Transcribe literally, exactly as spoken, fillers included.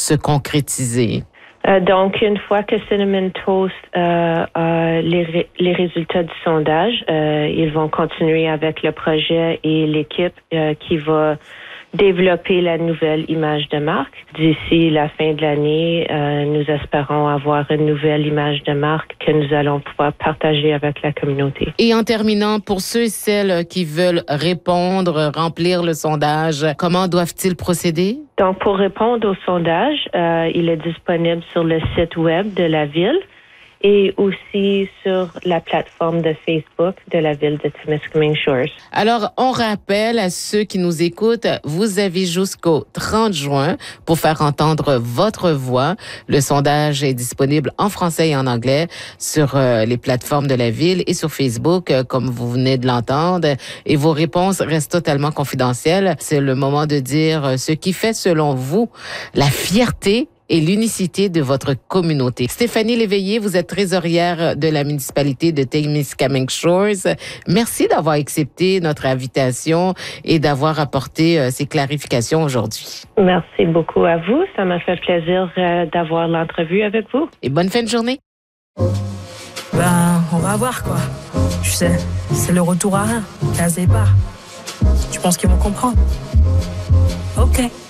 se concrétiser? Euh, donc, une fois que Cinnamon Toast euh, a les, ré- les résultats du sondage, euh, ils vont continuer avec le projet et l'équipe euh, qui va développer la nouvelle image de marque. D'ici la fin de l'année, euh, nous espérons avoir une nouvelle image de marque que nous allons pouvoir partager avec la communauté. Et en terminant, pour ceux et celles qui veulent répondre, remplir le sondage, comment doivent-ils procéder? Donc, pour répondre au sondage, euh, il est disponible sur le site web de la ville et aussi sur la plateforme de Facebook de la ville de Témiscamingue Shores. Alors, on rappelle à ceux qui nous écoutent, vous avez jusqu'au trente juin pour faire entendre votre voix. Le sondage est disponible en français et en anglais sur euh, les plateformes de la ville et sur Facebook, euh, comme vous venez de l'entendre. Et vos réponses restent totalement confidentielles. C'est le moment de dire euh, ce qui fait, selon vous, la fierté et l'unicité de votre communauté. Stéphanie Léveillé, vous êtes trésorière de la municipalité de Témiscamingue Shores. Merci d'avoir accepté notre invitation et d'avoir apporté euh, ces clarifications aujourd'hui. Merci beaucoup à vous. Ça m'a fait plaisir euh, d'avoir l'entrevue avec vous. Et bonne fin de journée. Ben, on va voir quoi. Tu sais, c'est le retour à rien. Casé pas. Tu penses qu'ils vont comprendre? Ok.